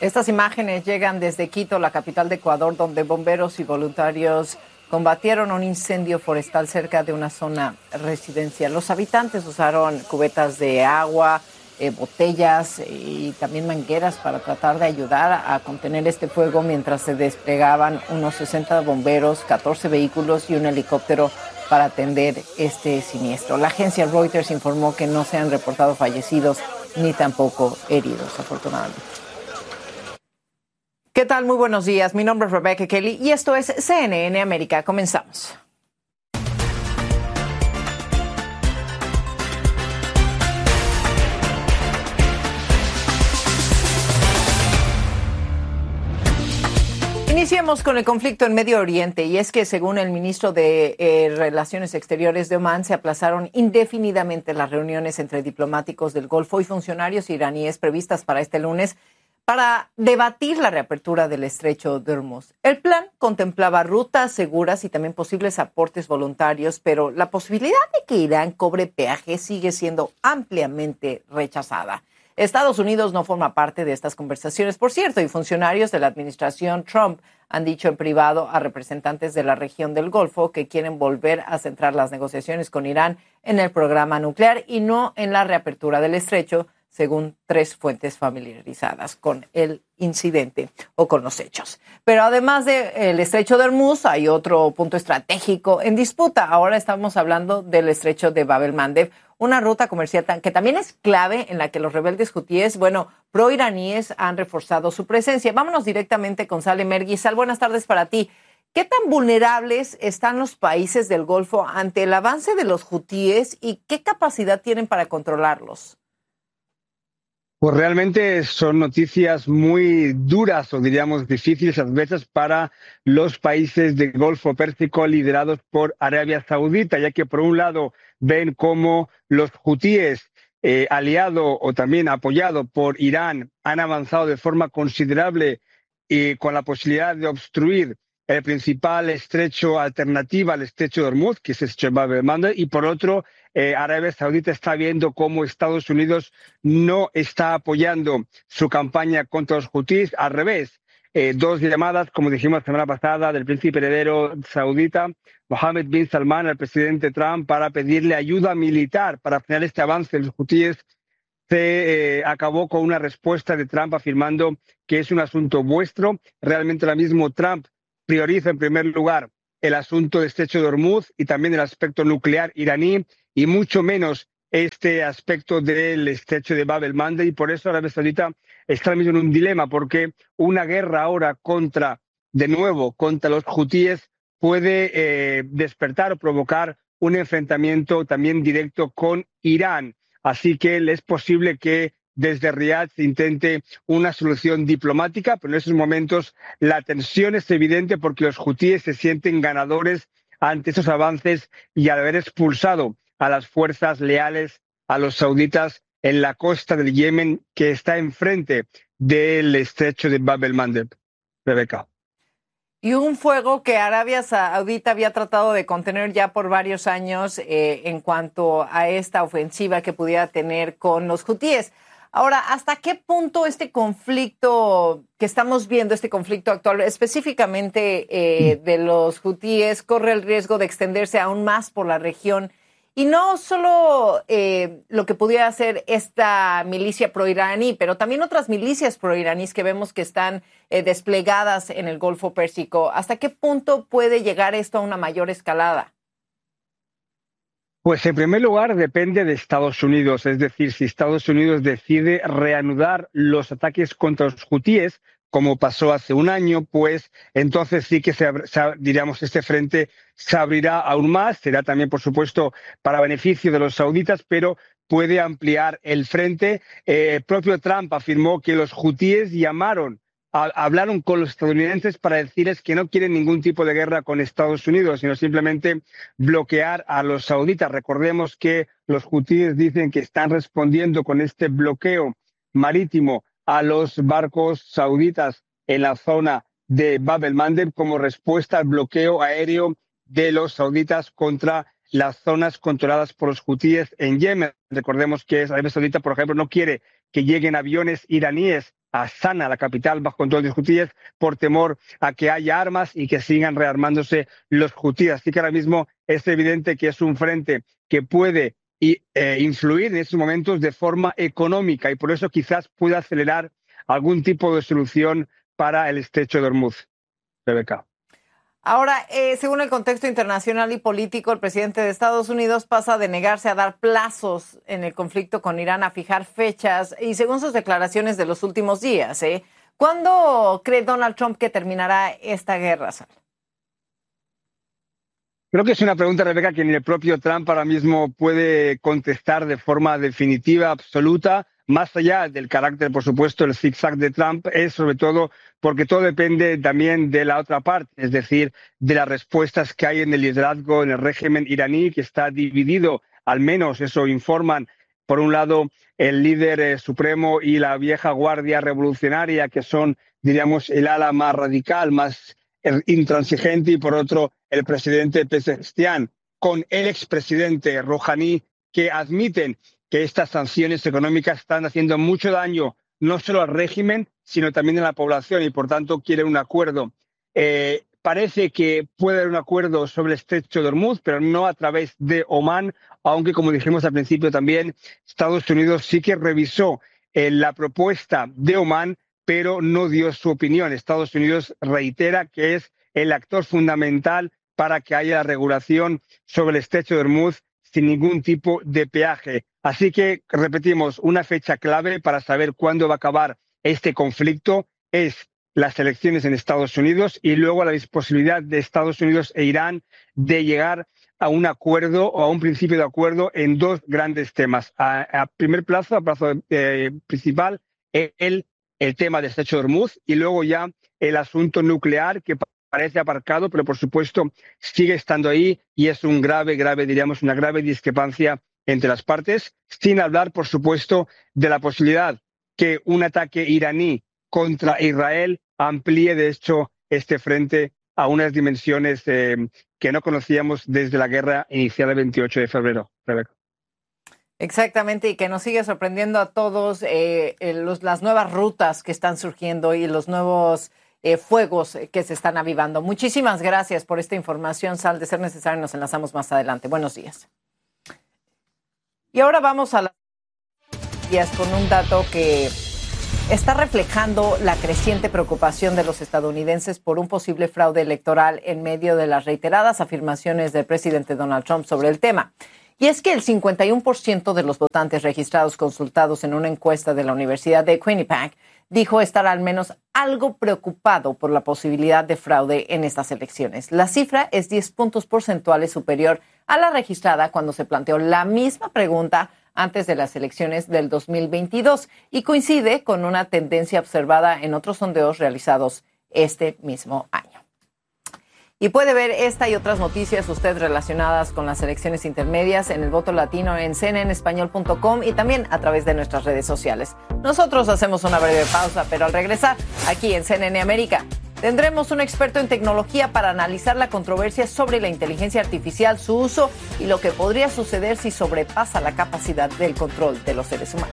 Estas imágenes llegan desde Quito, la capital de Ecuador, donde bomberos y voluntarios combatieron un incendio forestal cerca de una zona residencial. Los habitantes usaron cubetas de agua, botellas y también mangueras para tratar de ayudar a contener este fuego mientras se desplegaban unos 60 bomberos, 14 vehículos y un helicóptero para atender este siniestro. La agencia Reuters informó que no se han reportado fallecidos ni tampoco heridos, afortunadamente. ¿Qué tal? Muy buenos días. Mi nombre es Rebecca Kelly y esto es CNN América. Comenzamos. Iniciemos con el conflicto en Medio Oriente, y es que según el ministro de Relaciones Exteriores de Omán, se aplazaron indefinidamente las reuniones entre diplomáticos del Golfo y funcionarios iraníes previstas para este lunes para debatir la reapertura del estrecho de Hormuz. El plan contemplaba rutas seguras y también posibles aportes voluntarios, pero la posibilidad de que Irán cobre peaje sigue siendo ampliamente rechazada. Estados Unidos no forma parte de estas conversaciones, por cierto, y funcionarios de la administración Trump han dicho en privado a representantes de la región del Golfo que quieren volver a centrar las negociaciones con Irán en el programa nuclear y no en la reapertura del estrecho, según 3 fuentes familiarizadas con el incidente o con los hechos. Pero además del estrecho de Hormuz, hay otro punto estratégico en disputa. Ahora estamos hablando del estrecho de Bab el-Mandeb, una ruta comercial que también es clave en la que los rebeldes hutíes, proiraníes, han reforzado su presencia. Vámonos directamente con Saleh Mergui. Sal, buenas tardes para ti. ¿Qué tan vulnerables están los países del Golfo ante el avance de los hutíes y qué capacidad tienen para controlarlos? Pues realmente son noticias muy duras o diríamos difíciles, adversas para los países del Golfo Pérsico liderados por Arabia Saudita, ya que por un lado ven cómo los hutíes, aliado o también apoyado por Irán, han avanzado de forma considerable y con la posibilidad de obstruir el principal estrecho alternativa al estrecho de Hormuz, que es el estrecho de Bab el-Mandeb, y por otro, Arabia Saudita está viendo cómo Estados Unidos no está apoyando su campaña contra los hutíes, al revés. 2 llamadas, como dijimos la semana pasada, del príncipe heredero saudita, Mohammed bin Salman, al presidente Trump, para pedirle ayuda militar para frenar este avance de los hutíes, se acabó con una respuesta de Trump afirmando que es un asunto vuestro. Realmente ahora mismo Trump prioriza en primer lugar el asunto del estrecho de Hormuz y también el aspecto nuclear iraní y mucho menos este aspecto del estrecho de Bab el-Mandeb, y por eso Arabia Saudita está ahora mismo en un dilema, porque una guerra ahora de nuevo contra los hutíes puede despertar o provocar un enfrentamiento también directo con Irán. Así que es posible que desde Riad se intente una solución diplomática, pero en esos momentos la tensión es evidente porque los hutíes se sienten ganadores ante esos avances y al haber expulsado a las fuerzas leales a los sauditas en la costa del Yemen, que está enfrente del estrecho de Bab el-Mandeb. Rebeca. Y un fuego que Arabia Saudita había tratado de contener ya por varios años en cuanto a esta ofensiva que pudiera tener con los hutíes. Ahora, ¿hasta qué punto este conflicto que estamos viendo, este conflicto actual, específicamente de los hutíes, corre el riesgo de extenderse aún más por la región? Y no solo lo que pudiera hacer esta milicia proiraní, pero también otras milicias proiraníes que vemos que están desplegadas en el Golfo Pérsico. ¿Hasta qué punto puede llegar esto a una mayor escalada? Pues en primer lugar depende de Estados Unidos, es decir, si Estados Unidos decide reanudar los ataques contra los hutíes, como pasó hace un año, pues entonces sí que diríamos este frente se abrirá aún más, será también por supuesto para beneficio de los sauditas, pero puede ampliar el frente. El propio Trump afirmó que los hutíes hablaron con los estadounidenses para decirles que no quieren ningún tipo de guerra con Estados Unidos, sino simplemente bloquear a los sauditas. Recordemos que los hutíes dicen que están respondiendo con este bloqueo marítimo a los barcos sauditas en la zona de Bab el-Mandeb como respuesta al bloqueo aéreo de los sauditas contra las zonas controladas por los hutíes en Yemen. Recordemos que Arabia Saudita, por ejemplo, no quiere que lleguen aviones iraníes a Sana, la capital, bajo control de los hutíes, por temor a que haya armas y que sigan rearmándose los hutíes. Así que ahora mismo es evidente que es un frente que puede influir en estos momentos de forma económica y por eso quizás pueda acelerar algún tipo de solución para el estrecho de Hormuz. Rebeca. Ahora, según el contexto internacional y político, el presidente de Estados Unidos pasa de negarse a dar plazos en el conflicto con Irán a fijar fechas y según sus declaraciones de los últimos días, ¿cuándo cree Donald Trump que terminará esta guerra, Sal? Creo que es una pregunta, Rebeca, que ni el propio Trump ahora mismo puede contestar de forma definitiva, absoluta. Más allá del carácter, por supuesto, el zigzag de Trump es sobre todo porque todo depende también de la otra parte, es decir, de las respuestas que hay en el liderazgo, en el régimen iraní, que está dividido, al menos eso informan, por un lado, el líder supremo y la vieja guardia revolucionaria, que son, diríamos, el ala más radical, más intransigente, y por otro, el presidente Pezeshkian, con el expresidente Rouhani, que admiten que estas sanciones económicas están haciendo mucho daño no solo al régimen, sino también a la población y, por tanto, quieren un acuerdo. Parece que puede haber un acuerdo sobre el estrecho de Hormuz, pero no a través de Omán, aunque, como dijimos al principio también, Estados Unidos sí que revisó la propuesta de Omán, pero no dio su opinión. Estados Unidos reitera que es el actor fundamental para que haya la regulación sobre el estrecho de Hormuz sin ningún tipo de peaje. Así que, repetimos, una fecha clave para saber cuándo va a acabar este conflicto es las elecciones en Estados Unidos y luego la posibilidad de Estados Unidos e Irán de llegar a un acuerdo o a un principio de acuerdo en dos grandes temas. A primer plazo, a plazo principal, el tema del estrecho de Hormuz y luego ya el asunto nuclear que parece aparcado, pero por supuesto sigue estando ahí y es un grave, diríamos, una grave discrepancia entre las partes, sin hablar, por supuesto, de la posibilidad que un ataque iraní contra Israel amplíe, de hecho, este frente a unas dimensiones que no conocíamos desde la guerra iniciada el 28 de febrero. Rebeca. Exactamente, y que nos sigue sorprendiendo a todos las nuevas rutas que están surgiendo y los nuevos fuegos que se están avivando. Muchísimas gracias por esta información, Sal. De ser necesario, nos enlazamos más adelante. Buenos días. Y ahora vamos a las noticias con un dato que está reflejando la creciente preocupación de los estadounidenses por un posible fraude electoral en medio de las reiteradas afirmaciones del presidente Donald Trump sobre el tema. Y es que el 51% de los votantes registrados consultados en una encuesta de la Universidad de Quinnipiac dijo estar al menos algo preocupado por la posibilidad de fraude en estas elecciones. La cifra es 10 puntos porcentuales superior a la registrada cuando se planteó la misma pregunta antes de las elecciones del 2022 y coincide con una tendencia observada en otros sondeos realizados este mismo año. Y puede ver esta y otras noticias usted relacionadas con las elecciones intermedias en El Voto Latino en cnnespañol.com y también a través de nuestras redes sociales. Nosotros hacemos una breve pausa, pero al regresar aquí en CNN América tendremos un experto en tecnología para analizar la controversia sobre la inteligencia artificial, su uso y lo que podría suceder si sobrepasa la capacidad del control de los seres humanos.